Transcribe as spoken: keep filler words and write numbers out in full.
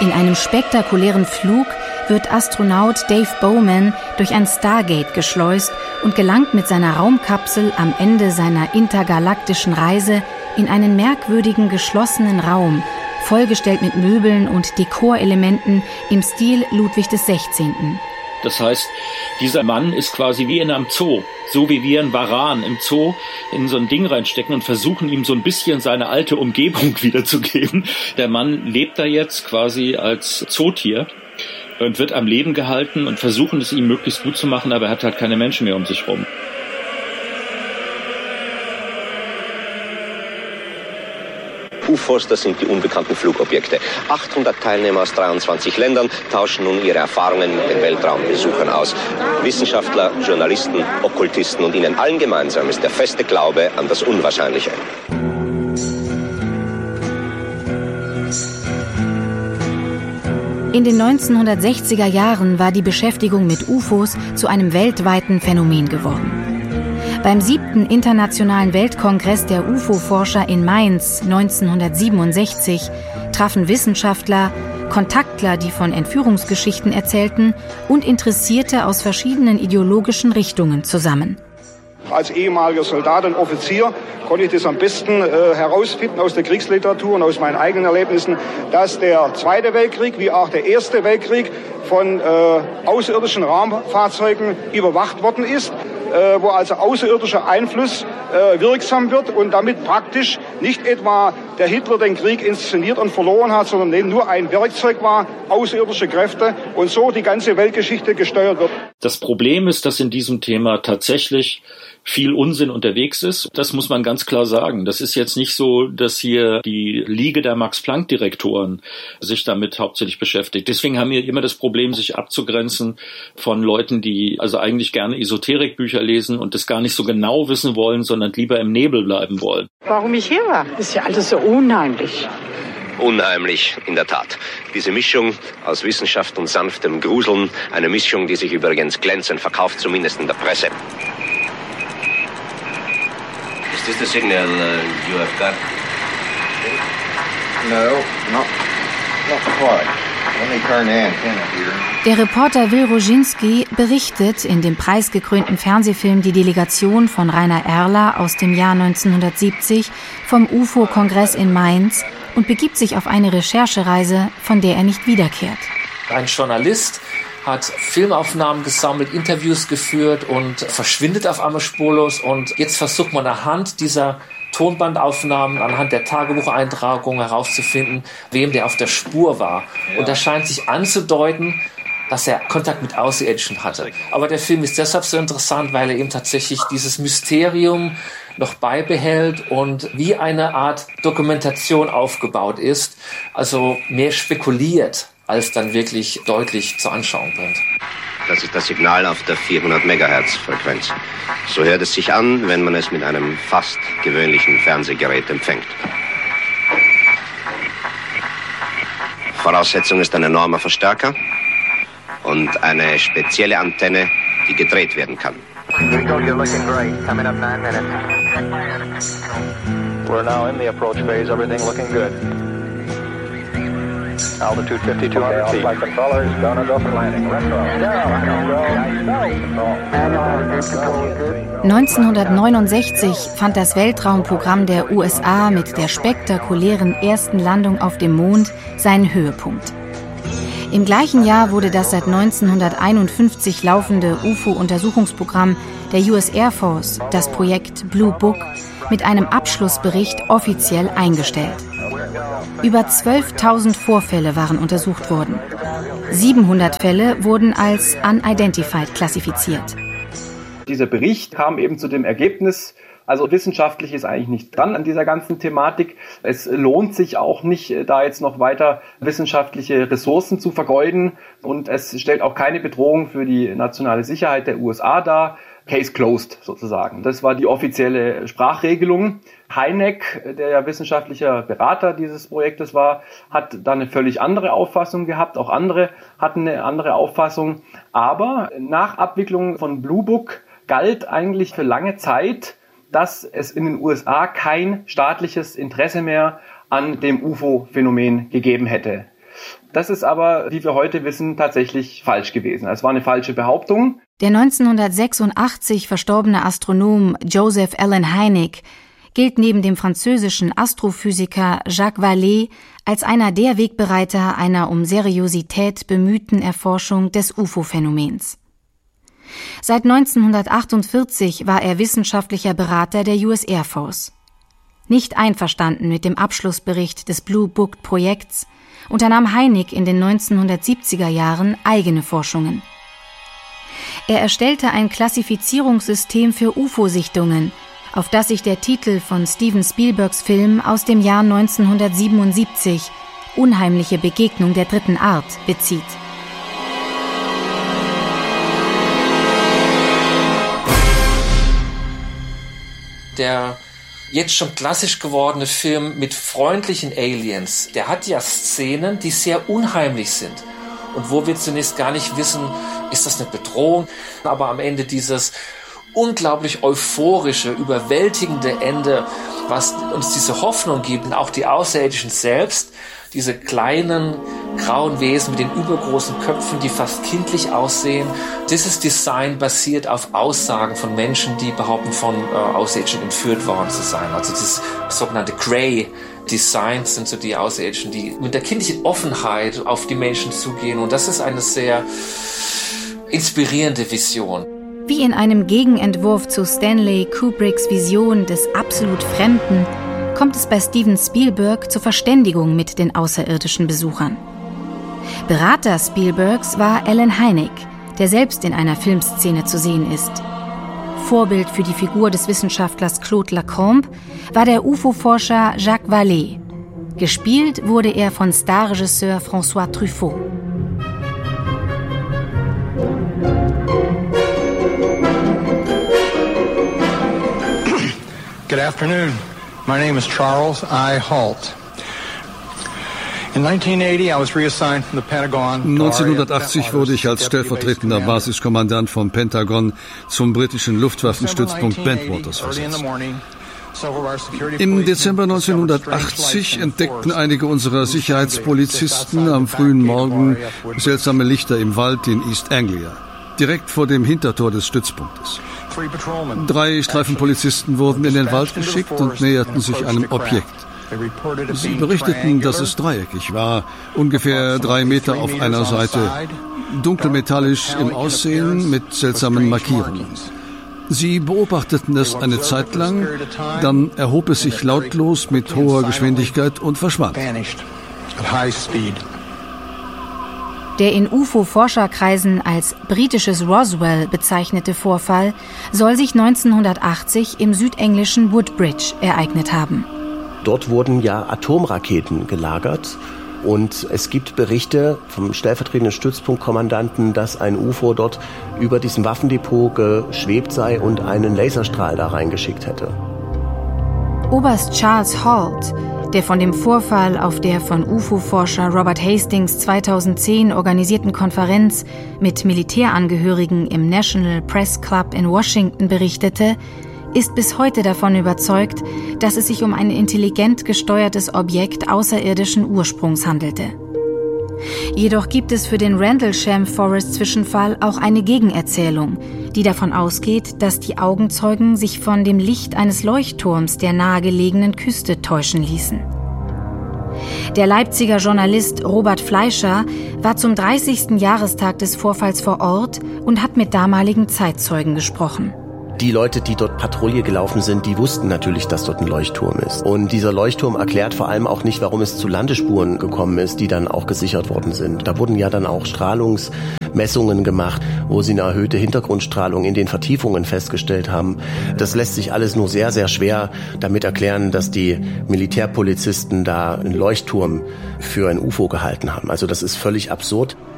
In einem spektakulären Flug wird Astronaut Dave Bowman durch ein Stargate geschleust und gelangt mit seiner Raumkapsel am Ende seiner intergalaktischen Reise in einen merkwürdigen geschlossenen Raum, vollgestellt mit Möbeln und Dekorelementen im Stil Ludwig des Sechzehnten. Das heißt, dieser Mann ist quasi wie in einem Zoo, so wie wir einen Varan im Zoo in so ein Ding reinstecken und versuchen ihm so ein bisschen seine alte Umgebung wiederzugeben. Der Mann lebt da jetzt quasi als Zootier und wird am Leben gehalten und versuchen es ihm möglichst gut zu machen, aber er hat halt keine Menschen mehr um sich rum. U F Os, das sind die unbekannten Flugobjekte. achthundert Teilnehmer aus dreiundzwanzig Ländern tauschen nun ihre Erfahrungen mit den Weltraumbesuchern aus. Wissenschaftler, Journalisten, Okkultisten und ihnen allen gemeinsam ist der feste Glaube an das Unwahrscheinliche. In den neunzehnhundertsechziger Jahren war die Beschäftigung mit U F Os zu einem weltweiten Phänomen geworden. Beim siebten Internationalen Weltkongress der U F O-Forscher in Mainz neunzehnhundertsiebenundsechzig trafen Wissenschaftler, Kontaktler, die von Entführungsgeschichten erzählten, und Interessierte aus verschiedenen ideologischen Richtungen zusammen. Als ehemaliger Soldat und Offizier konnte ich das am besten äh, herausfinden aus der Kriegsliteratur und aus meinen eigenen Erlebnissen, dass der Zweite Weltkrieg wie auch der Erste Weltkrieg von äh, außerirdischen Raumfahrzeugen überwacht worden ist, äh, wo also außerirdischer Einfluss äh, wirksam wird und damit praktisch nicht etwa der Hitler den Krieg inszeniert und verloren hat, sondern eben nur ein Werkzeug war, außerirdische Kräfte, und so die ganze Weltgeschichte gesteuert wird. Das Problem ist, dass in diesem Thema tatsächlich viel Unsinn unterwegs ist. Das muss man ganz klar sagen. Das ist jetzt nicht so, dass hier die Liga der Max-Planck-Direktoren sich damit hauptsächlich beschäftigt. Deswegen haben wir immer das Problem, sich abzugrenzen von Leuten, die also eigentlich gerne Esoterikbücher lesen und das gar nicht so genau wissen wollen, sondern lieber im Nebel bleiben wollen. Warum ich hier war? Das ist ja alles so unheimlich. Unheimlich, in der Tat. Diese Mischung aus Wissenschaft und sanftem Gruseln, eine Mischung, die sich übrigens glänzend verkauft, zumindest in der Presse. Is this the signal uh, you have got? No, not, not quite. Let me turn the antenna here. Der Reporter Will Roginski berichtet in dem preisgekrönten Fernsehfilm Die Delegation von Rainer Erler aus dem Jahr neunzehnhundertsiebzig vom U F O-Kongress in Mainz und begibt sich auf eine Recherchereise, von der er nicht wiederkehrt. Ein Journalist hat Filmaufnahmen gesammelt, Interviews geführt und verschwindet auf einmal spurlos. Und jetzt versucht man anhand dieser Tonbandaufnahmen, anhand der Tagebucheintragungen herauszufinden, wem der auf der Spur war. Und da scheint sich anzudeuten, dass er Kontakt mit Außerirdischen hatte. Aber der Film ist deshalb so interessant, weil er eben tatsächlich dieses Mysterium noch beibehält und wie eine Art Dokumentation aufgebaut ist, also mehr spekuliert, als dann wirklich deutlich zur Anschauung bringt. Das ist das Signal auf der vierhundert Megahertz Frequenz. So hört es sich an, wenn man es mit einem fast gewöhnlichen Fernsehgerät empfängt. Voraussetzung ist ein enormer Verstärker und eine spezielle Antenne, die gedreht werden kann. We're now in the approach phase, everything looking good. Altitude fifty-two hundred feet. Flight controllers, gonna go for landing. neunzehnhundertneunundsechzig fand das Weltraumprogramm der U S A mit der spektakulären ersten Landung auf dem Mond seinen Höhepunkt. Im gleichen Jahr wurde das seit neunzehnhunderteinundfünfzig laufende U F O-Untersuchungsprogramm der U S Air Force, das Projekt Blue Book, mit einem Abschlussbericht offiziell eingestellt. Über zwölftausend Vorfälle waren untersucht worden. siebenhundert Fälle wurden als unidentified klassifiziert. Dieser Bericht kam eben zu dem Ergebnis, also wissenschaftlich ist eigentlich nichts dran an dieser ganzen Thematik. Es lohnt sich auch nicht, da jetzt noch weiter wissenschaftliche Ressourcen zu vergeuden. Und es stellt auch keine Bedrohung für die nationale Sicherheit der U S A dar. Case closed sozusagen. Das war die offizielle Sprachregelung. Hynek, der ja wissenschaftlicher Berater dieses Projektes war, hat dann eine völlig andere Auffassung gehabt. Auch andere hatten eine andere Auffassung. Aber nach Abwicklung von Blue Book galt eigentlich für lange Zeit, dass es in den U S A kein staatliches Interesse mehr an dem U F O-Phänomen gegeben hätte. Das ist aber, wie wir heute wissen, tatsächlich falsch gewesen. Es war eine falsche Behauptung. Der neunzehnhundertsechsundachtzig verstorbene Astronom Joseph Allen Hynek gilt neben dem französischen Astrophysiker Jacques Vallée als einer der Wegbereiter einer um Seriosität bemühten Erforschung des U F O-Phänomens. Seit neunzehnhundertachtundvierzig war er wissenschaftlicher Berater der U S Air Force. Nicht einverstanden mit dem Abschlussbericht des Blue Book-Projekts unternahm Hynek in den neunzehnhundertsiebziger Jahren eigene Forschungen. Er erstellte ein Klassifizierungssystem für U F O-Sichtungen, auf das sich der Titel von Steven Spielbergs Film aus dem Jahr neunzehnhundertsiebenundsiebzig, Unheimliche Begegnung der dritten Art, bezieht. Der jetzt schon klassisch gewordene Film mit freundlichen Aliens, der hat ja Szenen, die sehr unheimlich sind. Und wo wir zunächst gar nicht wissen, ist das eine Bedrohung? Aber am Ende dieses unglaublich euphorische, überwältigende Ende, was uns diese Hoffnung gibt, und auch die Außerirdischen selbst, diese kleinen grauen Wesen mit den übergroßen Köpfen, die fast kindlich aussehen. Dieses Design basiert auf Aussagen von Menschen, die behaupten, von äh, Außerirdischen entführt worden zu sein. Also das sogenannte Grey Designs sind so die Außerirdischen, die mit der kindlichen Offenheit auf die Menschen zugehen. Und das ist eine sehr inspirierende Vision. Wie in einem Gegenentwurf zu Stanley Kubricks Vision des absolut Fremden kommt es bei Steven Spielberg zur Verständigung mit den außerirdischen Besuchern. Berater Spielbergs war Allen Hynek, der selbst in einer Filmszene zu sehen ist. Vorbild für die Figur des Wissenschaftlers Claude Lacombe war der U F O-Forscher Jacques Vallée. Gespielt wurde er von Starregisseur François Truffaut. Good afternoon. My name is Charles I. Halt. In neunzehnhundertachtzig wurde ich als stellvertretender Basiskommandant vom Pentagon zum britischen Luftwaffenstützpunkt Bentwaters versetzt. Im Dezember neunzehnhundertachtzig entdeckten einige unserer Sicherheitspolizisten am frühen Morgen seltsame Lichter im Wald in East Anglia, direkt vor dem Hintertor des Stützpunktes. Drei Streifenpolizisten wurden in den Wald geschickt und näherten sich einem Objekt. Sie berichteten, dass es dreieckig war, ungefähr drei Meter auf einer Seite, dunkelmetallisch im Aussehen mit seltsamen Markierungen. Sie beobachteten es eine Zeit lang, dann erhob es sich lautlos mit hoher Geschwindigkeit und verschwand. Der in U F O-Forscherkreisen als britisches Roswell bezeichnete Vorfall soll sich neunzehnhundertachtzig im südenglischen Woodbridge ereignet haben. Dort wurden ja Atomraketen gelagert und es gibt Berichte vom stellvertretenden Stützpunktkommandanten, dass ein U F O dort über diesem Waffendepot geschwebt sei und einen Laserstrahl da reingeschickt hätte. Oberst Charles Halt, der von dem Vorfall auf der von U F O-Forscher Robert Hastings zweitausendzehn organisierten Konferenz mit Militärangehörigen im National Press Club in Washington berichtete, ist bis heute davon überzeugt, dass es sich um ein intelligent gesteuertes Objekt außerirdischen Ursprungs handelte. Jedoch gibt es für den Rendlesham Forest Zwischenfall auch eine Gegenerzählung, die davon ausgeht, dass die Augenzeugen sich von dem Licht eines Leuchtturms der nahegelegenen Küste täuschen ließen. Der Leipziger Journalist Robert Fleischer war zum dreißigsten Jahrestag des Vorfalls vor Ort und hat mit damaligen Zeitzeugen gesprochen. Die Leute, die dort Patrouille gelaufen sind, die wussten natürlich, dass dort ein Leuchtturm ist. Und dieser Leuchtturm erklärt vor allem auch nicht, warum es zu Landespuren gekommen ist, die dann auch gesichert worden sind. Da wurden ja dann auch Strahlungsmessungen gemacht, wo sie eine erhöhte Hintergrundstrahlung in den Vertiefungen festgestellt haben. Das lässt sich alles nur sehr, sehr schwer damit erklären, dass die Militärpolizisten da einen Leuchtturm für ein U F O gehalten haben. Also das ist völlig absurd.